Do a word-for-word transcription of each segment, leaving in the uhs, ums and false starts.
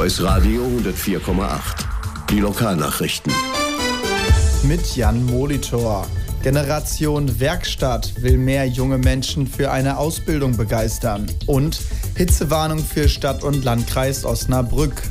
O S Radio hundertvier Komma acht. Die Lokalnachrichten. Mit Jan Molitor. Generation Werkstatt will mehr junge Menschen für eine Ausbildung begeistern. Und Hitzewarnung für Stadt und Landkreis Osnabrück.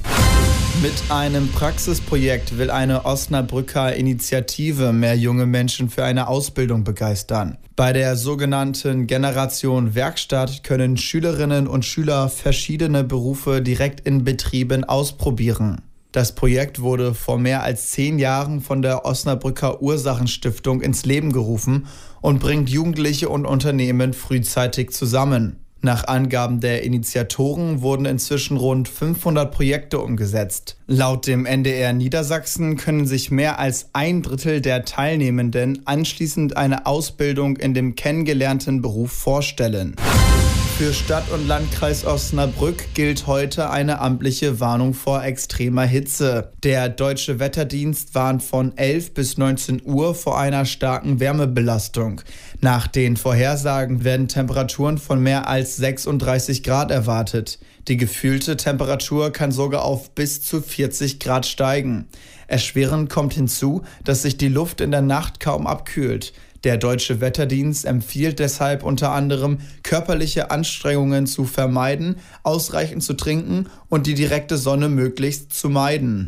Mit einem Praxisprojekt will eine Osnabrücker Initiative mehr junge Menschen für eine Ausbildung begeistern. Bei der sogenannten Generation Werkstatt können Schülerinnen und Schüler verschiedene Berufe direkt in Betrieben ausprobieren. Das Projekt wurde vor mehr als zehn Jahren von der Osnabrücker Ursachenstiftung ins Leben gerufen und bringt Jugendliche und Unternehmen frühzeitig zusammen. Nach Angaben der Initiatoren wurden inzwischen rund fünfhundert Projekte umgesetzt. Laut dem N D R Niedersachsen können sich mehr als ein Drittel der Teilnehmenden anschließend eine Ausbildung in dem kennengelernten Beruf vorstellen. Für Stadt und Landkreis Osnabrück gilt heute eine amtliche Warnung vor extremer Hitze. Der Deutsche Wetterdienst warnt von elf bis neunzehn Uhr vor einer starken Wärmebelastung. Nach den Vorhersagen werden Temperaturen von mehr als sechsunddreißig Grad erwartet. Die gefühlte Temperatur kann sogar auf bis zu vierzig Grad steigen. Erschwerend kommt hinzu, dass sich die Luft in der Nacht kaum abkühlt. Der Deutsche Wetterdienst empfiehlt deshalb unter anderem, körperliche Anstrengungen zu vermeiden, ausreichend zu trinken und die direkte Sonne möglichst zu meiden.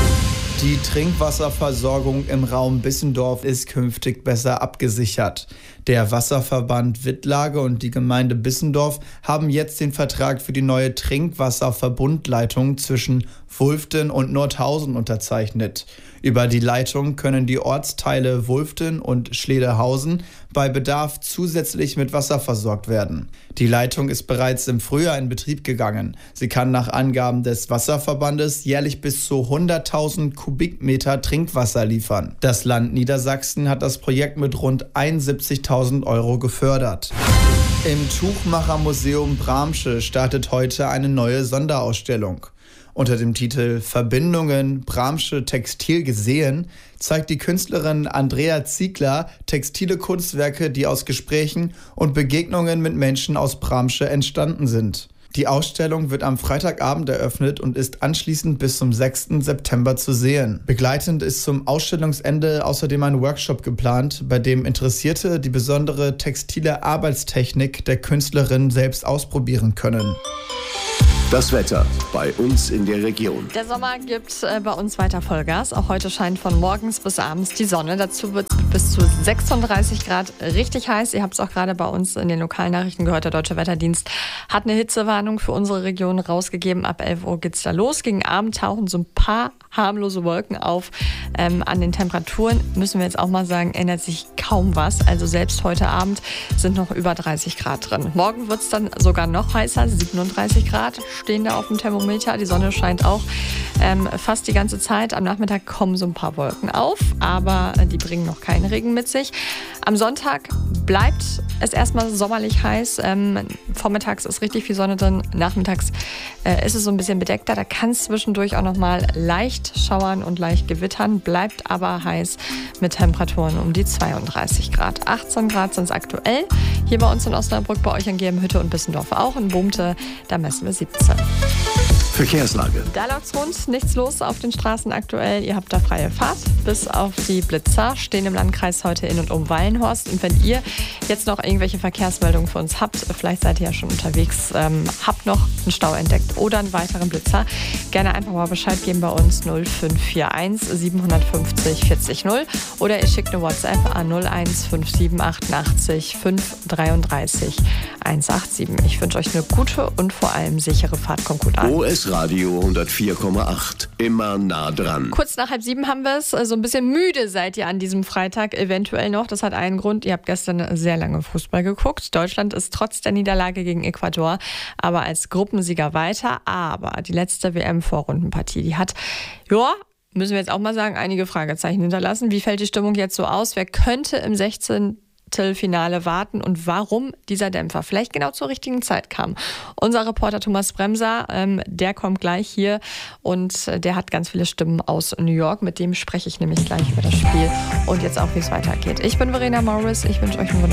Die Trinkwasserversorgung im Raum Bissendorf ist künftig besser abgesichert. Der Wasserverband Wittlage und die Gemeinde Bissendorf haben jetzt den Vertrag für die neue Trinkwasserverbundleitung zwischen Wulften und Nordhausen unterzeichnet. Über die Leitung können die Ortsteile Wulften und Schledehausen bei Bedarf zusätzlich mit Wasser versorgt werden. Die Leitung ist bereits im Frühjahr in Betrieb gegangen. Sie kann nach Angaben des Wasserverbandes jährlich bis zu hunderttausend Kubikmeter Trinkwasser liefern. Das Land Niedersachsen hat das Projekt mit rund einundsiebzigtausend Euro gefördert. Im Tuchmachermuseum Bramsche startet heute eine neue Sonderausstellung. Unter dem Titel Verbindungen Bramsche Textil gesehen zeigt die Künstlerin Andrea Ziegler textile Kunstwerke, die aus Gesprächen und Begegnungen mit Menschen aus Bramsche entstanden sind. Die Ausstellung wird am Freitagabend eröffnet und ist anschließend bis zum sechsten September zu sehen. Begleitend ist zum Ausstellungsende außerdem ein Workshop geplant, bei dem Interessierte die besondere textile Arbeitstechnik der Künstlerin selbst ausprobieren können. Das Wetter bei uns in der Region. Der Sommer gibt äh, bei uns weiter Vollgas. Auch heute scheint von morgens bis abends die Sonne. Dazu wird bis zu sechsunddreißig Grad richtig heiß. Ihr habt es auch gerade bei uns in den Lokalnachrichten gehört. Der Deutsche Wetterdienst hat eine Hitzewarnung für unsere Region rausgegeben. Ab elf Uhr geht's da los. Gegen Abend tauchen so ein paar harmlose Wolken auf. Ähm, an den Temperaturen müssen wir jetzt auch mal sagen, ändert sich kaum was. Also selbst heute Abend sind noch über dreißig Grad drin. Morgen wird es dann sogar noch heißer, siebenunddreißig Grad stehen da auf dem Thermometer. Die Sonne scheint auch ähm, fast die ganze Zeit. Am Nachmittag kommen so ein paar Wolken auf, aber die bringen noch keinen Regen mit sich. Am Sonntag bleibt es erstmal sommerlich heiß. Ähm, vormittags ist richtig viel Sonne drin. Nachmittags äh, ist es so ein bisschen bedeckter. Da kann es zwischendurch auch noch mal leicht schauern und leicht gewittern. Bleibt aber heiß mit Temperaturen um die zweiunddreißig Grad. achtzehn Grad sind es aktuell. Hier bei uns in Osnabrück, bei euch in Gelmhütte und Bissendorf auch. In Boomte, da messen wir siebzehn. Verkehrslage. Da läuft's rund, nichts los auf den Straßen aktuell. Ihr habt da freie Fahrt. Bis auf die Blitzer stehen im Landkreis heute in und um Wallenhorst. Und wenn ihr jetzt noch irgendwelche Verkehrsmeldungen für uns habt, vielleicht seid ihr ja schon unterwegs, ähm, habt noch einen Stau entdeckt oder einen weiteren Blitzer, gerne einfach mal Bescheid geben bei uns null fünf vier eins sieben fünf null vierzig null oder ihr schickt eine WhatsApp an null eins fünf sieben achtundachtzig fünf dreiunddreißig hundertsiebenundachtzig. Ich wünsche euch eine gute und vor allem sichere Fahrt. Kommt gut an. O S Radio hundertvier Komma acht. Immer nah dran. Kurz nach halb sieben haben wir es. So ein bisschen müde seid ihr an diesem Freitag eventuell noch. Das hat einen Grund. Ihr habt gestern sehr lange Fußball geguckt. Deutschland ist trotz der Niederlage gegen Ecuador aber als Gruppensieger weiter. Aber die letzte W M-Vorrundenpartie, die hat, ja, müssen wir jetzt auch mal sagen, einige Fragezeichen hinterlassen. Wie fällt die Stimmung jetzt so aus? Wer könnte im sechzehnten Finale warten und warum dieser Dämpfer vielleicht genau zur richtigen Zeit kam? Unser Reporter Thomas Bremser, ähm, der kommt gleich hier und äh, der hat ganz viele Stimmen aus New York. Mit dem spreche ich nämlich gleich über das Spiel und jetzt auch, wie es weitergeht. Ich bin Verena Morris. Ich wünsche euch einen wunderschönen